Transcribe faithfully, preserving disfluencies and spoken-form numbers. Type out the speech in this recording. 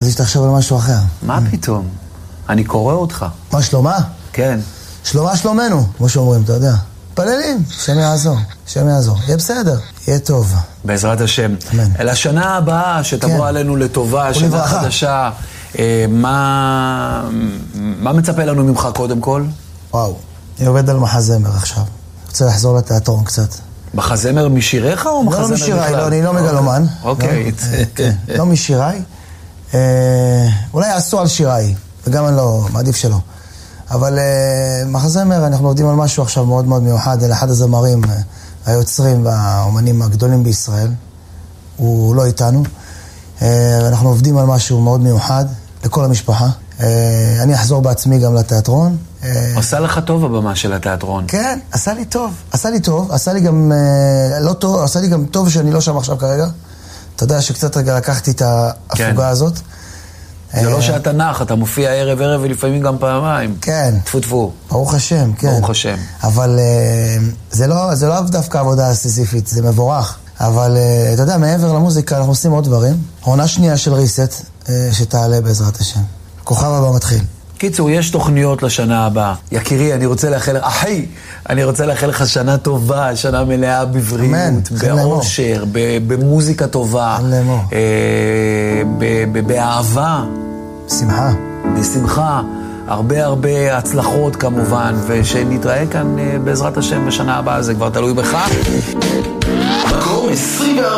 חשבתי שתחשוב על משהו אחר. מה פתאום? אני קורא אותך. מה, שלומה? כן. שלומה שלומנו, כמו שאומרים, אתה יודע. פללים, שם יעזור, שם יעזור. יהיה בסדר, יהיה טוב. בעזרת השם. אמן. אל השנה הבאה שתבוא כן. עלינו לטובה, שנה ולברכה. חדשה. אה, מה, מה מצפה לנו ממך קודם כל? וואו, אני עובד על מחזמר עכשיו. רוצה לחזור לתיאטרון קצת. מחזמר משיריך או מחזמר בכלל? לא משיריי, לא, אני לא מגלומן. אוקיי. לא משיריי. אולי יעשו על שיריי, וגם אני לא, מעדיף שלא. אבל מחזמר, אנחנו עובדים על משהו עכשיו מאוד מאוד מיוחד, אל אחד הזמרים, היוצרים והאומנים הגדולים בישראל. הוא לא איתנו. אנחנו עובדים על משהו מאוד מיוחד לכל המשפחה. אני אחזור בעצמי גם לתיאטרון. עשה לך טוב הבמה של התיאטרון. כן, עשה לי טוב. עשה לי טוב, עשה לי גם לא טוב, עשה לי גם טוב שאני לא שם עכשיו כרגע. אתה יודע שקצת רגע לקחתי את ההפוגה הזאת. זה לא שאתה נח, אתה מופיע ערב ערב ולפעמים גם פעמיים. כן. טפו טפו. ברוך השם, כן. ברוך השם. אבל זה לא, זה לא דווקא עבודה סיזיפית, זה מבורך. אבל אתה יודע, מעבר למוזיקה אנחנו עושים עוד דברים. עונה שנייה של ריסט שתעלה בעזרת השם. כוכב הבא מתחיל. קיצור, יש תוכניות לשנה הבאה. יקירי, אני רוצה לאחל לך, אחי, אני רוצה לאחל לך שנה טובה, שנה מלאה בבריאות, באושר, במוזיקה טובה, באהבה. בשמחה. בשמחה. הרבה הרבה הצלחות כמובן, ושנתראה כאן בעזרת השם בשנה הבאה, זה כבר תלוי בך. מקום עשרים וארבע